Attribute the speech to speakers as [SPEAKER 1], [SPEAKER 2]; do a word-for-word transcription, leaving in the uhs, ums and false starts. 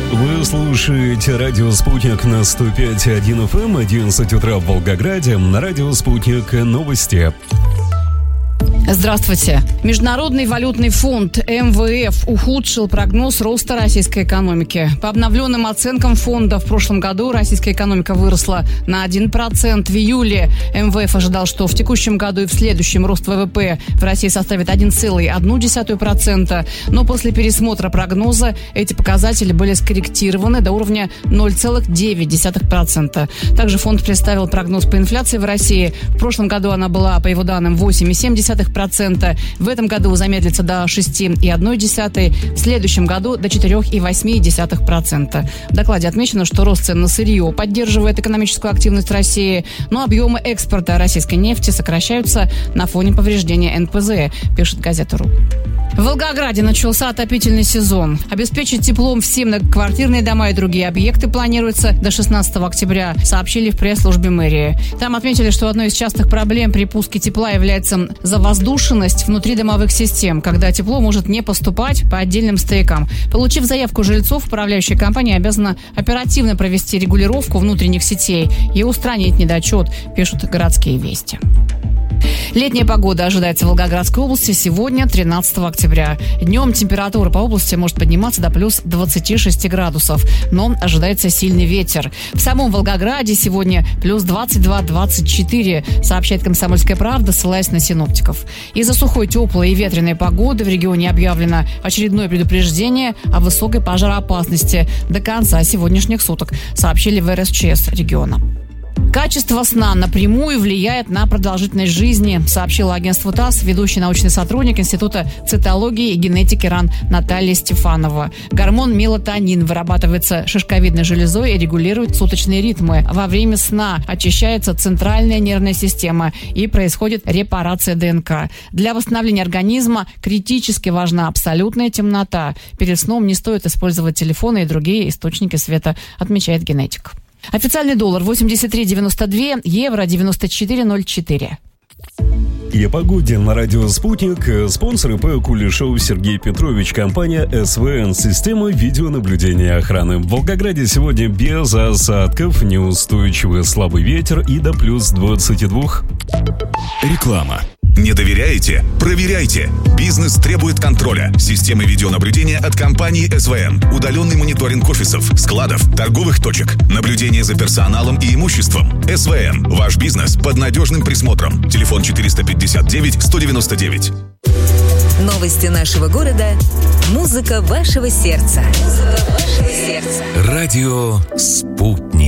[SPEAKER 1] Вы слушаете радио «Спутник» на сто пять и один эф эм, одиннадцать утра в Волгограде. На радио «Спутник» новости.
[SPEAKER 2] Здравствуйте. Международный валютный фонд эм вэ эф ухудшил прогноз роста российской экономики. По обновленным оценкам фонда, в прошлом году российская экономика выросла на один процент. В июле эм вэ эф ожидал, что в текущем году и в следующем рост вэ вэ пэ в России составит один целых одна десятая процента. Но после пересмотра прогноза эти показатели были скорректированы до уровня ноль целых девять десятых процента. Также фонд представил прогноз по инфляции в России. В прошлом году она была, по его данным, восемь целых семь десятых процента. В этом году замедлится до шесть целых одна десятая процента. В следующем году до четыре целых восемь десятых процента. В докладе отмечено, что рост цен на сырье поддерживает экономическую активность России, но объемы экспорта российской нефти сокращаются на фоне повреждения эн пэ зэ, пишет газета РУ. В Волгограде начался отопительный сезон. Обеспечить теплом все многоквартирные дома и другие объекты планируется до шестнадцатого октября, сообщили в пресс-службе мэрии. Там отметили, что одной из частых проблем при пуске тепла является завоздушенность внутридомовых систем, когда тепло может не поступать по отдельным стоякам. Получив заявку жильцов, управляющая компания обязана оперативно провести регулировку внутренних сетей и устранить недочет, пишут городские вести. Летняя погода ожидается в Волгоградской области сегодня, тринадцатого октября. Днем температура по области может подниматься до плюс двадцати шести градусов, но ожидается сильный ветер. В самом Волгограде сегодня плюс двадцать два - двадцать четыре, сообщает «Комсомольская правда», ссылаясь на синоптиков. Из-за сухой, теплой и ветреной погоды в регионе объявлено очередное предупреждение о высокой пожароопасности до конца сегодняшних суток, сообщили в эр эс че эс региона. Качество сна напрямую влияет на продолжительность жизни, сообщила агентству ТАСС ведущий научный сотрудник Института цитологии и генетики РАН Наталья Стефанова. Гормон мелатонин вырабатывается шишковидной железой и регулирует суточные ритмы. Во время сна очищается центральная нервная система и происходит репарация дэ эн ка. Для восстановления организма критически важна абсолютная темнота. Перед сном не стоит использовать телефоны и другие источники света, отмечает генетик. Официальный доллар восемьдесят три девяносто два, евро девяносто четыре ноль четыре.
[SPEAKER 1] И о погоде на радио «Спутник». Спонсоры по Кулешову Сергей Петрович, компания эс вэ эн, система видеонаблюдения и охраны. В Волгограде сегодня без осадков, неустойчивый слабый ветер и до плюс двадцати двух.
[SPEAKER 3] Реклама. Не доверяете? Проверяйте. Бизнес требует контроля. Системы видеонаблюдения от компании эс вэ эн. Удаленный мониторинг офисов, складов, торговых точек. Наблюдение за персоналом и имуществом. эс вэ эн. Ваш бизнес под надежным присмотром. Телефон четыреста пятьдесят девять сто девяносто девять.
[SPEAKER 4] Новости нашего города. Музыка вашего сердца. Музыка вашего сердца.
[SPEAKER 3] Радио «Спутник».